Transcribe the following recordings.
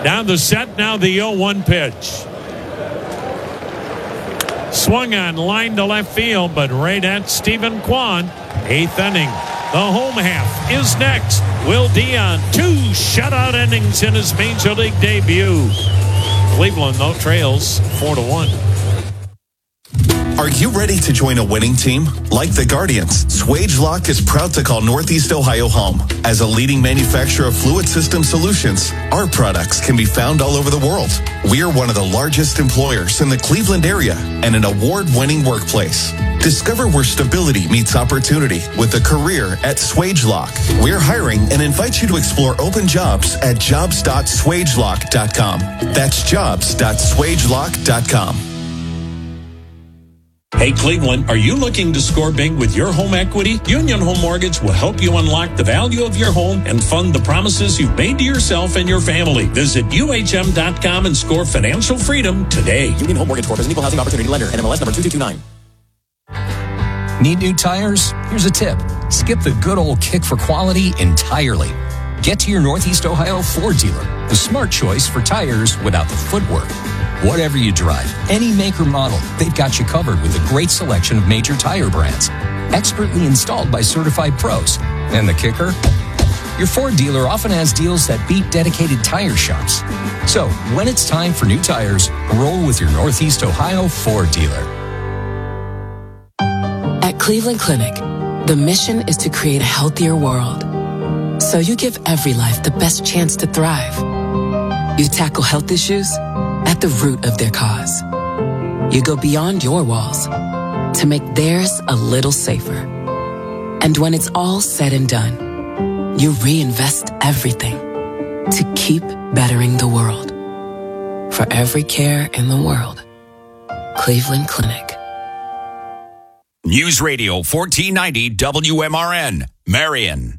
Down the set, now the 0-1 pitch. Swung on, line to left field, but right at Stephen Kwan. 8th inning. The home half is next. Will Dion, 2 shutout innings in his major league debut. Cleveland, though, trails 4-1. Are you ready to join a winning team? Like the Guardians, Swage Lock is proud to call Northeast Ohio home. As a leading manufacturer of fluid system solutions, our products can be found all over the world. We are one of the largest employers in the Cleveland area and an award-winning workplace. Discover where stability meets opportunity with a career at Swage Lock. We're hiring and invite you to explore open jobs at jobs.swagelock.com. That's jobs.swagelock.com. Hey, Cleveland, are you looking to score big with your home equity? Union Home Mortgage will help you unlock the value of your home and fund the promises you've made to yourself and your family. Visit UHM.com and score financial freedom today. Union Home Mortgage Corp is an equal housing opportunity lender. NMLS number 2229. Need new tires? Here's a tip. Skip the good old kick for quality entirely. Get to your Northeast Ohio Ford dealer, the smart choice for tires without the footwork. Whatever you drive, any make or model, they've got you covered with a great selection of major tire brands. Expertly installed by certified pros. And the kicker? Your Ford dealer often has deals that beat dedicated tire shops. So, when it's time for new tires, roll with your Northeast Ohio Ford dealer. At Cleveland Clinic, the mission is to create a healthier world. So you give every life the best chance to thrive. You tackle health issues at the root of their cause. You go beyond your walls to make theirs a little safer. And when it's all said and done, you reinvest everything to keep bettering the world. For every care in the world, Cleveland Clinic. News Radio 1490 WMRN, Marion.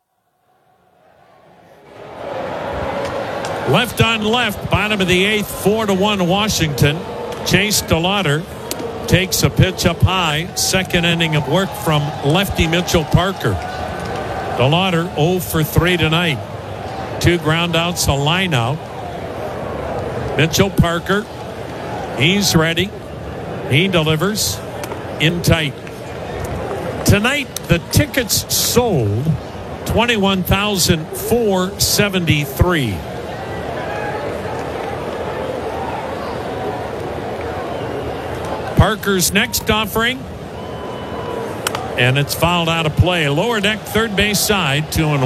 Left on left, bottom of the 8th, 4-1 Washington. Chase DeLauder takes a pitch up high. Second inning of work from lefty Mitchell Parker. DeLauder 0 for 3 tonight. 2 ground outs, a line out. Mitchell Parker, he's ready. He delivers in tight. Tonight, the tickets sold 21,473. Parker's next offering, and it's fouled out of play. Lower deck, third base side, 2-1.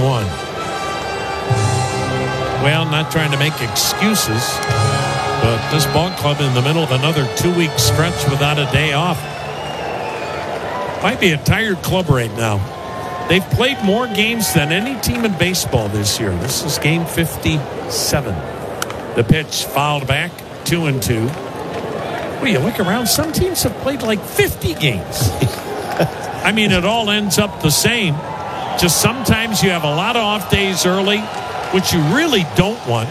Well, not trying to make excuses, but this ball club in the middle of another 2-week stretch without a day off. Might be a tired club right now. They've played more games than any team in baseball this year. This is game 57. The pitch fouled back, 2-2. Well, you look around, some teams have played like 50 games. I mean, it all ends up the same. Just sometimes you have a lot of off days early, which you really don't want.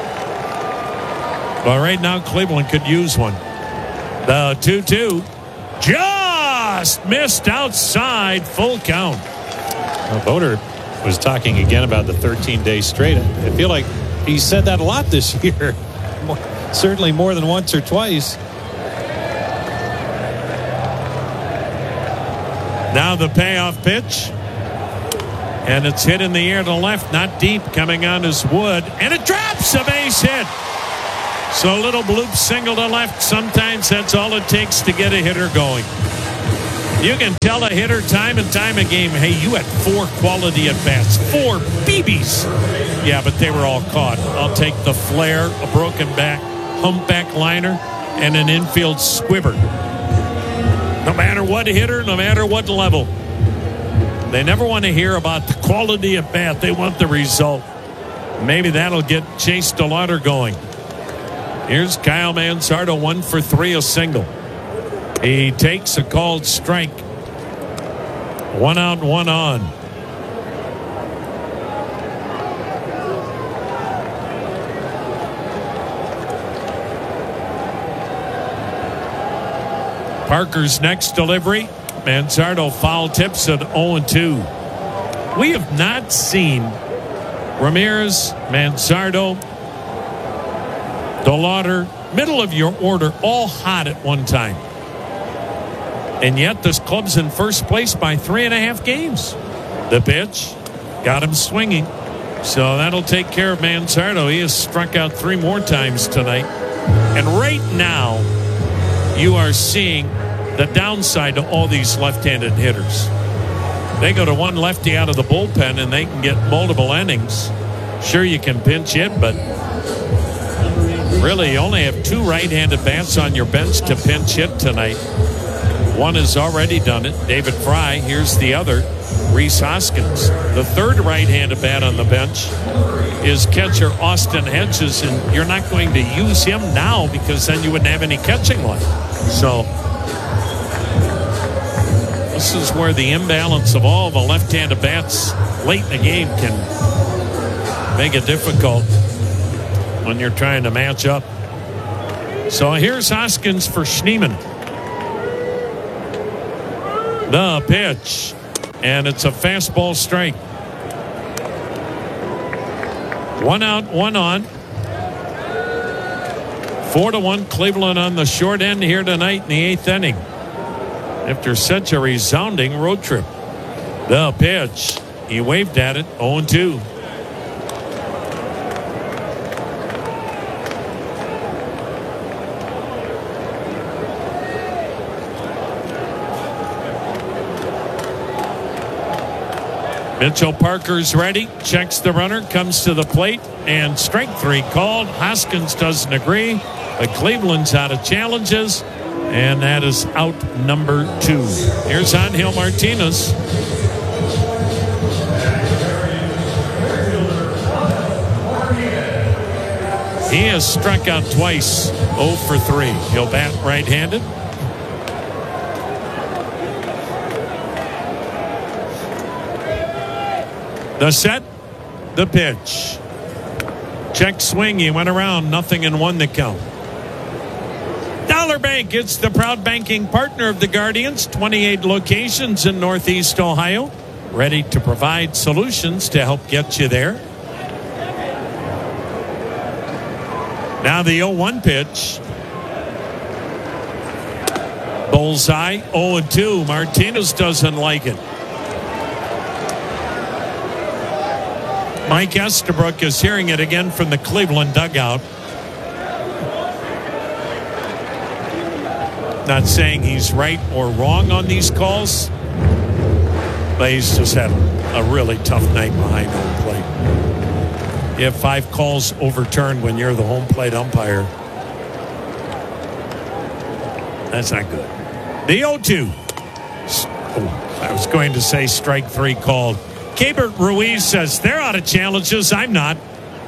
But right now, Cleveland could use one. The 2-2 just missed outside, full count. Well, Boder was talking again about the 13-day straight. I feel like he said that a lot this year. Certainly more than once or twice. Now the payoff pitch. And it's hit in the air to left, not deep, coming on is Wood. And it drops, a base hit. So a little bloop single to left. Sometimes that's all it takes to get a hitter going. You can tell a hitter time and time again, hey, you had 4 quality at-bats, 4 BBs. Yeah, but they were all caught. I'll take the flare, a broken back, humpback liner, and an infield squibber. No matter what hitter, no matter what level. They never want to hear about the quality of bat. They want the result. Maybe that'll get Chase DeLauder going. Here's Kyle Manzardo, 1 for 3, a single. He takes a called strike. 1 out, 1 on. Parker's next delivery. Manzardo foul tips at 0-2. We have not seen Ramirez, Manzardo, DeLauder, middle of your order, all hot at one time. And yet this club's in first place by 3.5 games. The pitch got him swinging. So that'll take care of Manzardo. He has struck out 3 more times tonight. And right now, you are seeing the downside to all these left-handed hitters. They go to one lefty out of the bullpen and they can get multiple innings. Sure, you can pinch hit, but really you only have 2 right-handed bats on your bench to pinch hit tonight. One has already done it, David Fry. Here's the other, Rhys Hoskins. The third right-handed bat on the bench is catcher Austin Hedges, and you're not going to use him now because then you wouldn't have any catching left. So this is where the imbalance of all the left-handed bats late in the game can make it difficult when you're trying to match up. So here's Hoskins for Schneemann. The pitch, and it's a fastball strike. 1 out, 1 on. 4-1 Cleveland on the short end here tonight in the 8th inning. After such a resounding road trip. The pitch, he waved at it, 0-2. Mitchell Parker's ready, checks the runner, comes to the plate, and strike 3 called. Hoskins doesn't agree, but Cleveland's out of challenges, and that is out number 2. Here's Angel Martinez. He has struck out twice, 0 for 3. He'll bat right-handed. The set, the pitch. Check swing, he went around, 0-1 the count. Dollar Bank, it's the proud banking partner of the Guardians. 28 locations in Northeast Ohio. Ready to provide solutions to help get you there. Now the 0-1 pitch. Bullseye, 0-2. Martinez doesn't like it. Mike Estabrook is hearing it again from the Cleveland dugout. Not saying he's right or wrong on these calls, but he's just had a really tough night behind home plate. You have 5 calls overturned when you're the home plate umpire. That's not good. The 0-2. I was going to say strike 3 called. Keibert Ruiz says they're out of challenges. I'm not.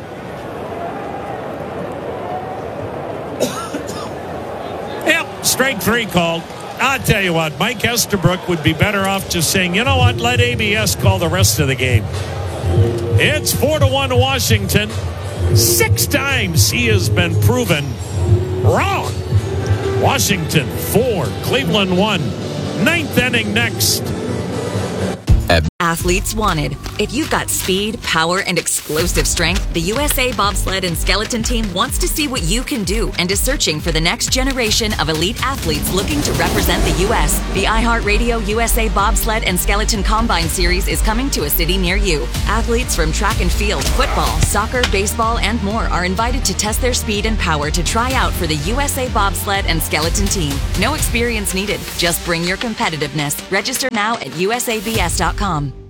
Yep, strike 3 called. I'll tell you what, Mike Estabrook would be better off just saying, you know what, let ABS call the rest of the game. It's 4-1 Washington. 6 times he has been proven wrong. Washington 4, Cleveland 1. 9th inning next. Athletes wanted. If you've got speed, power, and explosive strength, the USA Bobsled and Skeleton Team wants to see what you can do and is searching for the next generation of elite athletes looking to represent the U.S. The iHeartRadio USA Bobsled and Skeleton Combine Series is coming to a city near you. Athletes from track and field, football, soccer, baseball, and more are invited to test their speed and power to try out for the USA Bobsled and Skeleton Team. No experience needed. Just bring your competitiveness. Register now at usabs.com.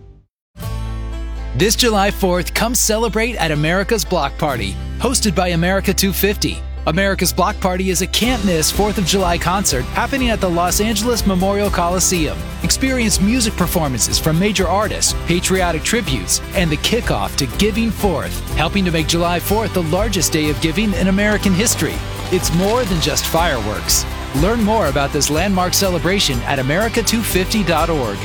This July 4th, come celebrate at America's Block Party, hosted by America 250. America's Block Party is a can't-miss 4th of July concert happening at the Los Angeles Memorial Coliseum. Experience music performances from major artists, patriotic tributes, and the kickoff to Giving Forth, helping to make July 4th the largest day of giving in American history. It's more than just fireworks. Learn more about this landmark celebration at america250.org.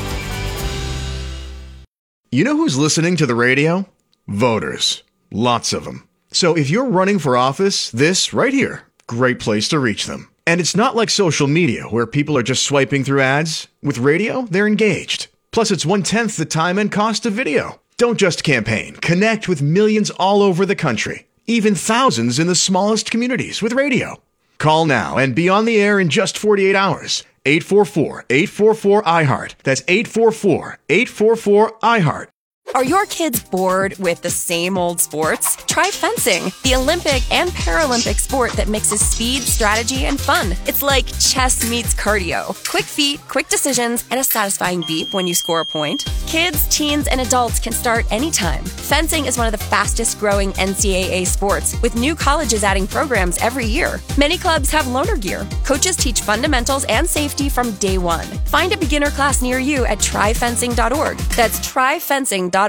You know who's listening to the radio? Voters. Lots of them. So if you're running for office, this right here, great place to reach them. And it's not like social media where people are just swiping through ads. With radio, they're engaged. Plus, it's 1/10 the time and cost of video. Don't just campaign. Connect with millions all over the country. even thousands in the smallest communities with radio. Call now and be on the air in just 48 hours. 844-844-IHEART. That's 844-844-IHEART. Are your kids bored with the same old sports? Try fencing, the Olympic and Paralympic sport that mixes speed, strategy, and fun. It's like chess meets cardio. Quick feet, quick decisions, and a satisfying beep when you score a point. Kids, teens, and adults can start anytime. Fencing is one of the fastest growing NCAA sports, with new colleges adding programs every year. Many clubs have loaner gear. Coaches teach fundamentals and safety from day one. Find a beginner class near you at tryfencing.org. That's tryfencing.org.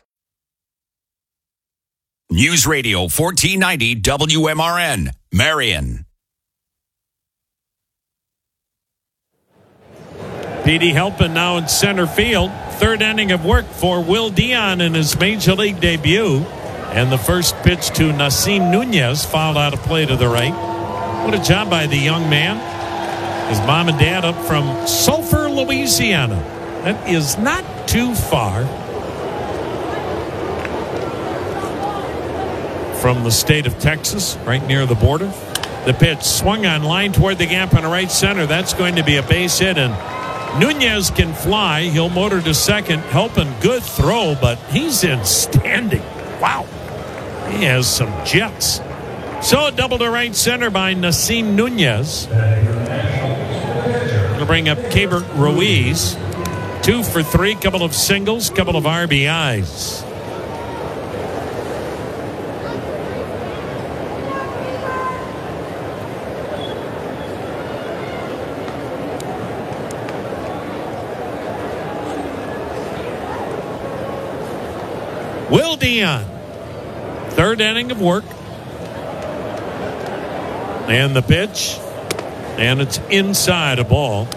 News Radio 1490 WMRN, Marion. Petey Halpin now in center field. Third inning of work for Will Dion in his major league debut. And the first pitch to Nassim Nunez, fouled out of play to the right. What a job by the young man. His mom and dad up from Sulphur, Louisiana. That is not too far from the state of Texas, right near the border. The pitch swung on, line toward the gap in the right center. That's going to be a base hit, and Nunez can fly. He'll motor to second. Helping good throw, but he's in standing. Wow. He has some jets. So a double to right center by Nassim Nunez. Going to bring up Keibert Ruiz. 2 for 3, couple of singles, couple of RBIs. Will Dion, third inning of work. And the pitch. And it's inside a ball.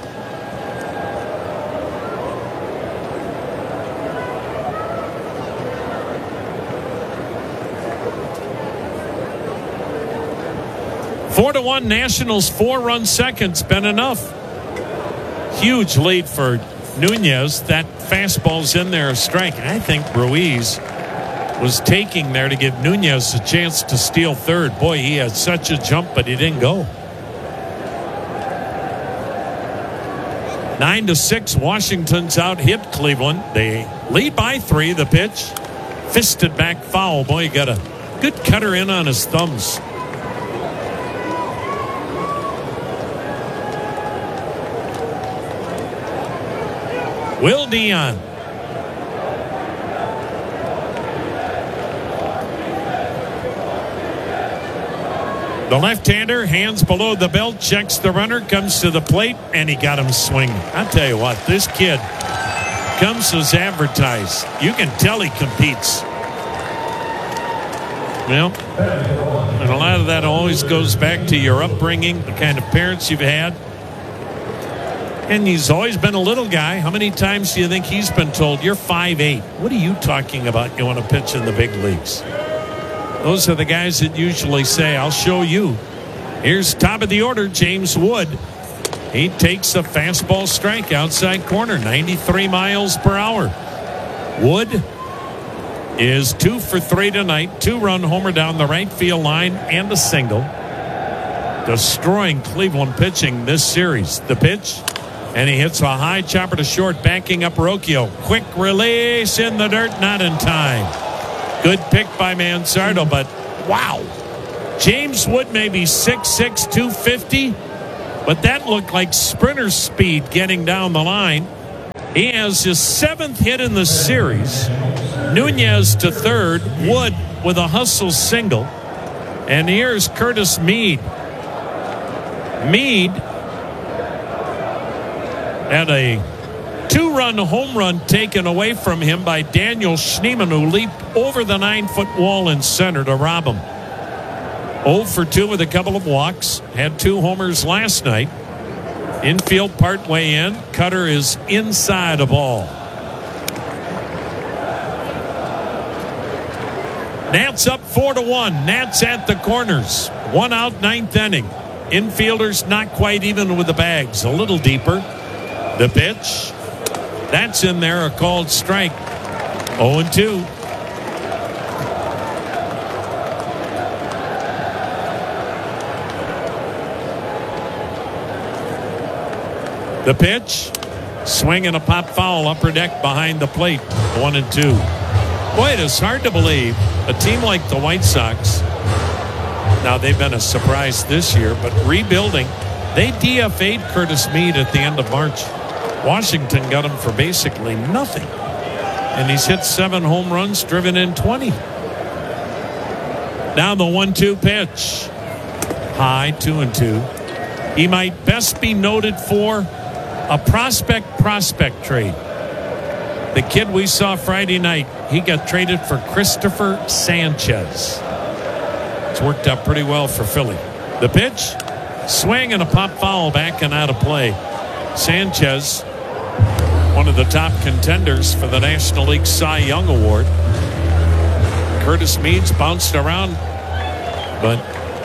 Four to 1 Nationals, 4-run seconds. Been enough. Huge lead for Nunez. That fastball's in there, a strike. I think Ruiz was taking there to give Nunez a chance to steal third. Boy, he had such a jump, but he didn't go. 9-6, Washington's out hit Cleveland. They lead by 3. The pitch, fisted back foul. Boy, he got a good cutter in on his thumbs. Will Dion. The left-hander, hands below the belt, checks the runner, comes to the plate, and he got him swinging. I'll tell you what, this kid comes as advertised. You can tell he competes. Well, and a lot of that always goes back to your upbringing, the kind of parents you've had. And he's always been a little guy. How many times do you think he's been told, you're 5'8"? What are you talking about? You want to pitch in the big leagues? Those are the guys that usually say, I'll show you. Here's top of the order, James Wood. He takes a fastball strike outside corner, 93 miles per hour. Wood is 2 for 3 tonight. 2-run homer down the right field line and a single. Destroying Cleveland pitching this series. The pitch, and he hits a high chopper to short, backing up Rocchio. Quick release in the dirt, not in time. Good pick by Mansardo, but wow. James Wood may be 6'6", 250, but that looked like sprinter speed getting down the line. He has his 7th hit in the series. Nunez to third, Wood with a hustle single. And here's Curtis Mead. Mead had a 2-run home run taken away from him by Daniel Schneemann, who leaped over the 9-foot wall in center to rob him. 0 for 2 with a couple of walks. Had 2 homers last night. Infield partway in. Cutter is inside a ball. Nats up 4-1. Nats at the corners. 1 out, 9th inning. Infielders not quite even with the bags. A little deeper. The pitch. That's in there, a called strike. 0-2. The pitch. Swing and a pop foul, upper deck behind the plate. 1-2. Boy, it is hard to believe a team like the White Sox, now they've been a surprise this year, but rebuilding, they DFA'd Curtis Mead at the end of March. Washington got him for basically nothing. And he's hit 7 home runs, driven in 20. Now the 1-2 pitch. High, 2-2. He might best be noted for a prospect trade. The kid we saw Friday night, he got traded for Christopher Sanchez. It's worked out pretty well for Philly. The pitch, swing and a pop foul back and out of play. Sanchez, one of the top contenders for the National League Cy Young Award. Curtis Meads bounced around, but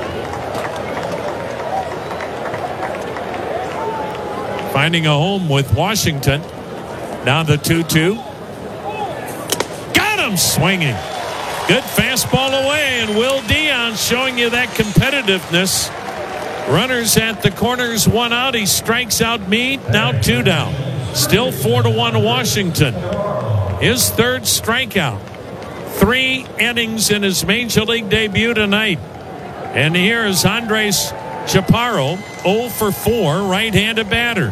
finding a home with Washington. Now the 2-2. Got him swinging. Good fastball away, and Will Dion showing you that competitiveness. Runners at the corners, 1 out. He strikes out Mead. Now 2 down. Still 4-1 Washington. His 3rd strikeout. 3 innings in his major league debut tonight. And here is Andres Chaparro, 0 for 4, right-handed batter.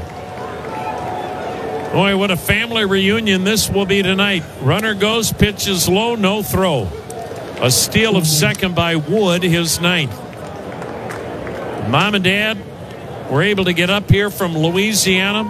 Boy, what a family reunion this will be tonight. Runner goes, pitches low, no throw. A steal of second by Wood, his 9th. Mom and Dad were able to get up here from Louisiana.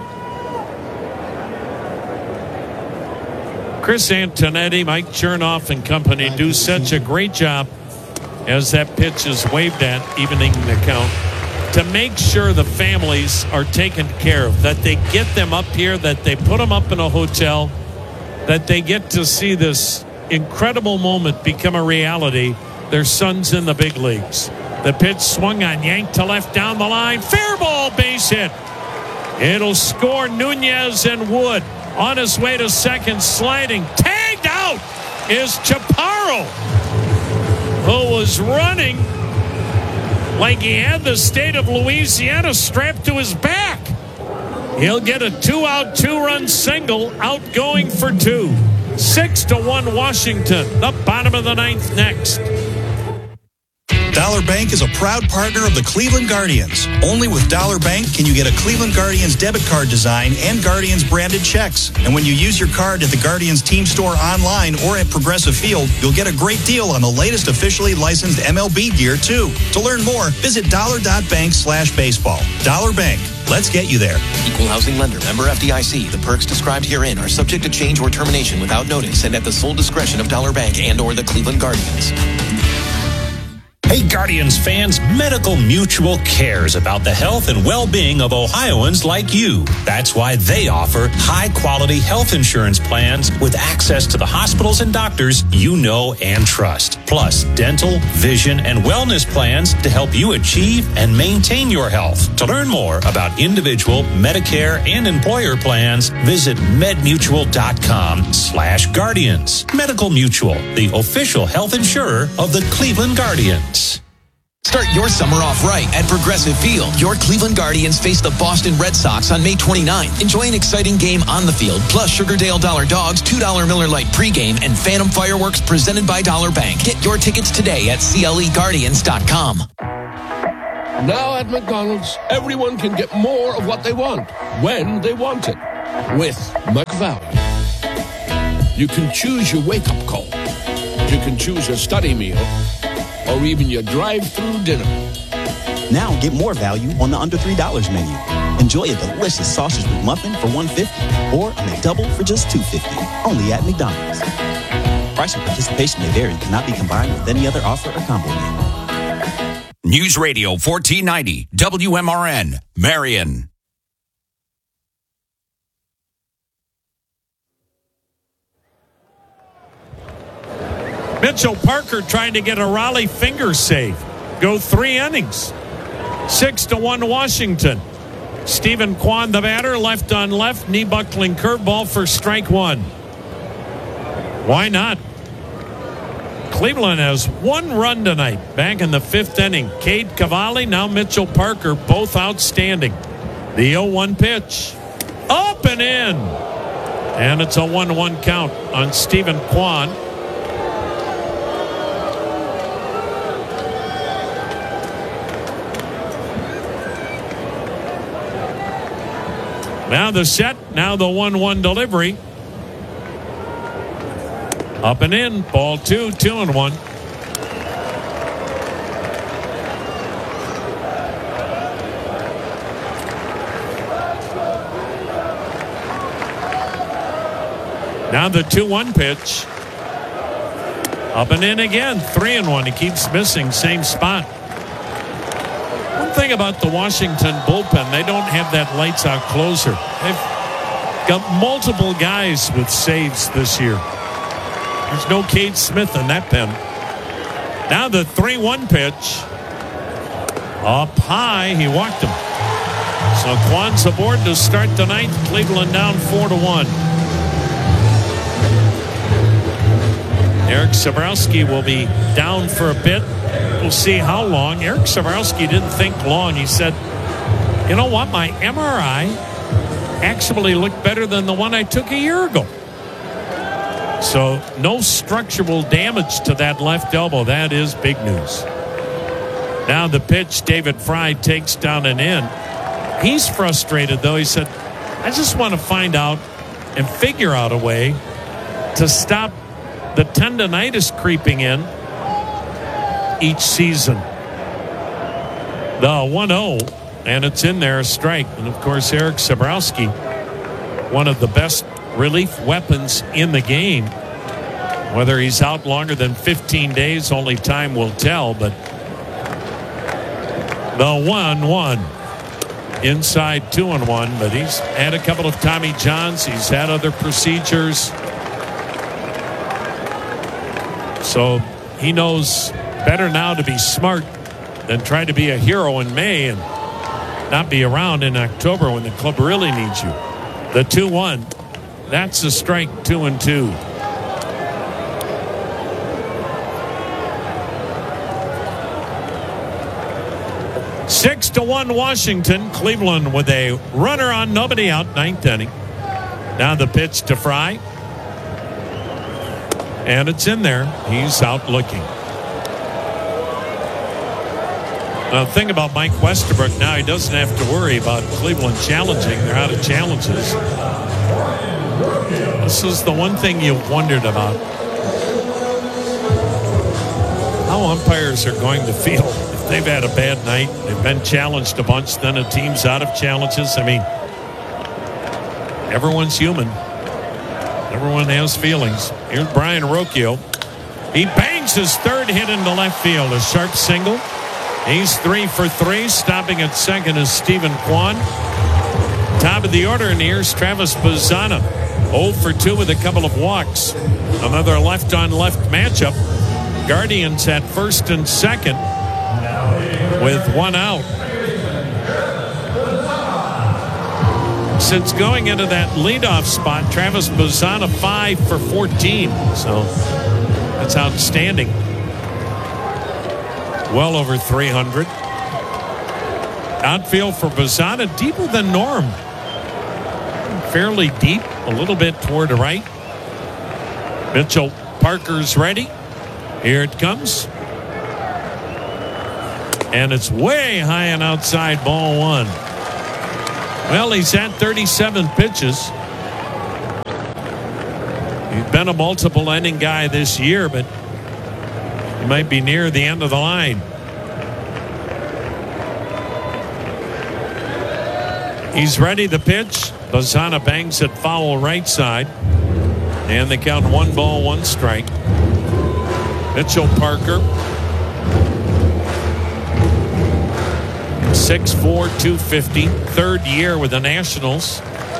Chris Antonetti, Mike Chernoff and company do such a great job as that pitch is waved at, evening the count, to make sure the families are taken care of, that they get them up here, that they put them up in a hotel, that they get to see this incredible moment become a reality. Their son's in the big leagues. The pitch swung on, yanked to left down the line. Fair ball, base hit. It'll score Nunez and Wood. On his way to second, sliding. Tagged out is Chaparro, who was running like he had the state of Louisiana strapped to his back. He'll get a 2-out, 2-run single, outgoing for 2. 6-1 Washington. The bottom of the 9th next. Dollar Bank is a proud partner of the Cleveland Guardians. Only with Dollar Bank can you get a Cleveland Guardians debit card design and Guardians branded checks. And when you use your card at the Guardians team store online or at Progressive Field, you'll get a great deal on the latest officially licensed MLB gear, too. To learn more, visit dollar.bank/baseball. Dollar Bank. Let's get you there. Equal housing lender. Member FDIC. The perks described herein are subject to change or termination without notice and at the sole discretion of Dollar Bank and or the Cleveland Guardians. Hey, Guardians fans, Medical Mutual cares about the health and well-being of Ohioans like you. That's why they offer high-quality health insurance plans with access to the hospitals and doctors you know and trust. Plus, dental, vision, and wellness plans to help you achieve and maintain your health. To learn more about individual, Medicare, and employer plans, visit medmutual.com/Guardians. Medical Mutual, the official health insurer of the Cleveland Guardians. Start your summer off right at Progressive Field. Your Cleveland Guardians face the Boston Red Sox on May 29th. Enjoy an exciting game on the field, plus Sugardale Dollar Dogs, $2 Miller Lite pregame, and Phantom Fireworks presented by Dollar Bank. Get your tickets today at CLEGuardians.com. Now at McDonald's, everyone can get more of what they want, when they want it, with McValue. You can choose your wake-up call. You can choose your study meal, or even your drive-through dinner. Now get more value on the under $3 menu. Enjoy a delicious sausage McMuffin for $1.50 or a McDouble for just $2.50. Only at McDonald's. Price and participation may vary. Cannot be combined with any other offer or combo meal. News Radio 1490 WMRN, Marion. Mitchell Parker trying to get a Raleigh finger save. Go 3 innings. 6-1 Washington. Stephen Kwan, the batter, left on left, knee buckling curveball for strike 1. Why not? Cleveland has 1 run tonight. Back in the 5th inning. Cade Cavalli, now Mitchell Parker, both outstanding. The 0-1 pitch. Up and in. And it's a 1-1 count on Stephen Kwan. Now the set, now the 1-1 delivery. Up and in, ball 2, 2-1. Now the 2-1 pitch. Up and in again, 3-1. He keeps missing, same spot. One thing about the Washington bullpen, they don't have that lights out closer. They've got multiple guys with saves this year. There's no Cade Smith in that pen. Now the 3-1 pitch. Up high, he walked him. So Kwan's aboard to start the ninth. Cleveland down 4-1. Eric Sabrowski will be down for a bit. We'll see how long. Eric Sabrowski didn't think long. He said, you know what, my MRI actually looked better than the one I took a year ago. So no structural damage to that left elbow. That is big news. Now the pitch, David Fry takes down and in. He's frustrated, though. He said, I just want to find out and figure out a way to stop the tendonitis creeping in each season. The 1-0, and it's in there, a strike. And, of course, Eric Sabrowski, one of the best relief weapons in the game. Whether he's out longer than 15 days, only time will tell. But the 1-1, inside 2-1. But he's had a couple of Tommy Johns. He's had other procedures. So he knows better now to be smart than try to be a hero in May and not be around in October when the club really needs you. The 2-1, that's a strike, 2-2. Six to 1 Washington. Cleveland with a runner on, nobody out, ninth inning. Now the pitch to Fry. And it's in there. He's out looking. Now, the thing about Mike Westerberg now, he doesn't have to worry about Cleveland challenging. They're out of challenges. This is the one thing you've wondered about. How umpires are going to feel if they've had a bad night, they've been challenged a bunch, then a team's out of challenges. I mean, everyone's human. Everyone has feelings. Here's Brian Rocchio. He bangs his third hit into left field. A sharp single. He's 3 for 3. Stopping at second is Stephen Kwan. Top of the order, and here's Travis Bazzana. 0 for 2 with a couple of walks. Another left-on-left matchup. Guardians at first and second with one out. Since going into that leadoff spot, Travis Bazzana 5 for 14. So that's outstanding. Well over 300. Outfield for Bazzana, deeper than norm. Fairly deep, a little bit toward the right. Mitchell Parker's ready. Here it comes. And it's way high and outside, ball 1. Well, he's at 37 pitches. He's been a multiple inning guy this year, but he might be near the end of the line. He's ready to pitch. Bazzana bangs it foul right side. And they count 1 ball, 1 strike. Mitchell Parker. 6'4", 250. Third year with the Nationals.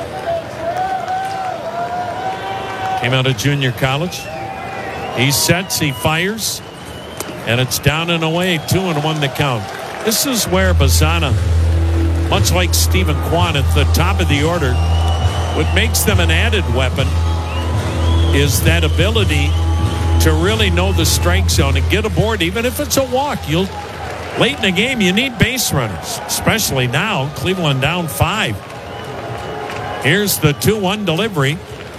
Came out of junior college. He sets, he fires. And it's down and away, 2-1 the count. This is where Bazzana, much like Stephen Kwan at the top of the order, what makes them an added weapon is that ability to really know the strike zone and get aboard, even if it's a walk. Late in the game, you need base runners, especially now. Cleveland down 5. Here's the 2-1 delivery.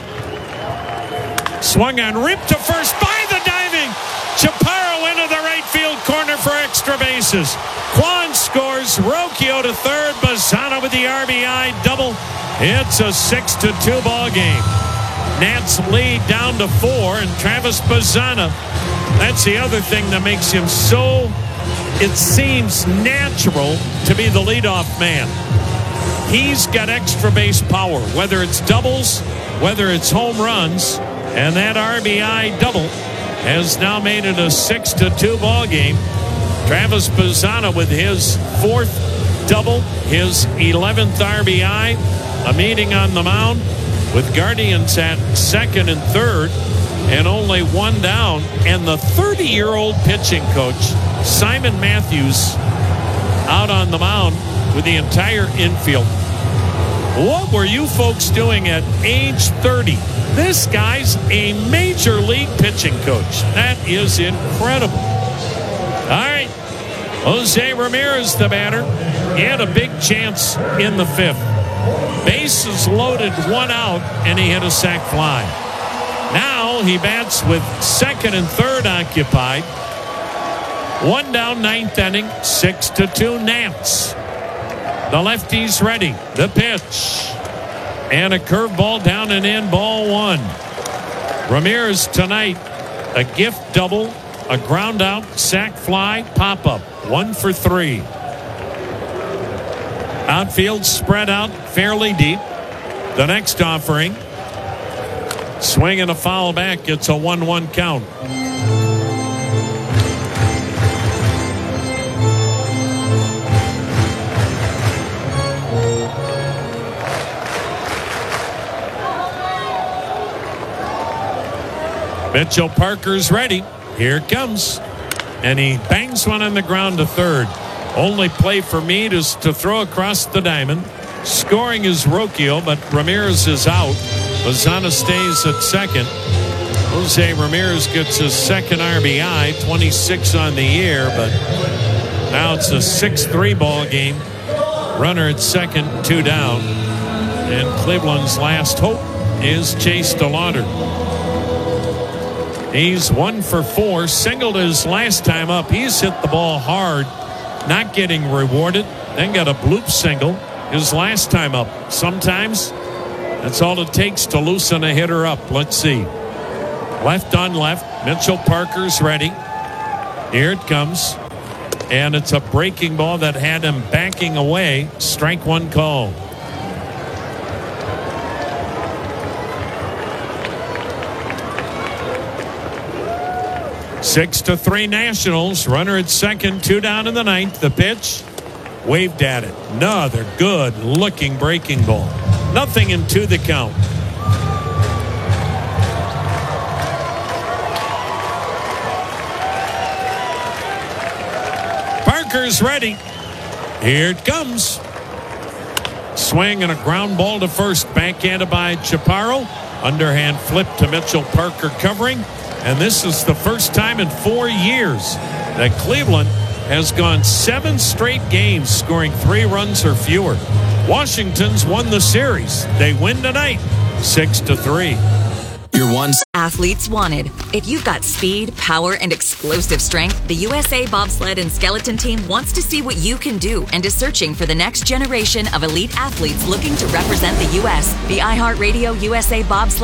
Swung on, ripped to first by the diving Chaparro into the right field corner for extra bases. Kwan scores. Rocchio to third. Bazzana with the RBI double. It's a 6-2 ball game. Nats lead down to 4, and Travis Bazzana, that's the other thing that makes him so, it seems natural to be the leadoff man. He's got extra base power, whether it's doubles, whether it's home runs, and that RBI double has now made it a 6-2 ball game. Travis Bazzana with his 4th double, his 11th RBI, a meeting on the mound with Guardians at 2nd and 3rd, and only 1 down. And the 30-year-old pitching coach, Simon Matthews, out on the mound with the entire infield. What were you folks doing at age 30? This guy's a major league pitching coach. That is incredible. All right. Jose Ramirez, the batter. He had a big chance in the 5th. Bases loaded, 1 out, and he hit a sac fly. Now he bats with 2nd and 3rd occupied. 1 down, 9th inning, 6-2 Nats. The lefty's ready. The pitch. And a curveball down and in, ball 1. Ramirez tonight, a gift double, a ground out, sac fly, pop up. 1 for 3. Outfield spread out fairly deep. The next offering. Swing and a foul back. It's a 1-1 count. Mitchell Parker's ready. Here it comes. And he bangs one on the ground to third. Only play for Meade is to throw across the diamond. Scoring is Rocchio, but Ramirez is out. Bazzana stays at 2nd. Jose Ramirez gets his 2nd RBI, 26 on the year, but now it's a 6-3 ball game. Runner at 2nd, 2 down. And Cleveland's last hope is Chase DeLauder. He's 1 for 4, singled his last time up. He's hit the ball hard, not getting rewarded. Then got a bloop single his last time up. Sometimes that's all it takes to loosen a hitter up. Let's see. Left on left. Mitchell Parker's ready. Here it comes. And it's a breaking ball that had him backing away. Strike 1 call. Six to 3 Nationals. Runner at 2nd, 2 down in the 9th. The pitch. Waved at it. Another good looking breaking ball. Nothing into the count. Parker's ready. Here it comes. Swing and a ground ball to first. Backhanded by Chaparro. Underhand flip to Mitchell Parker covering. And this is the first time in 4 years that Cleveland has gone 7 straight games scoring 3 runs or fewer. Washington's won the series. They win tonight, 6-3. Your one Athletes wanted. If you've got speed, power, and explosive strength, the USA Bobsled and Skeleton Team wants to see what you can do and is searching for the next generation of elite athletes looking to represent the U.S. The iHeartRadio USA Bobsled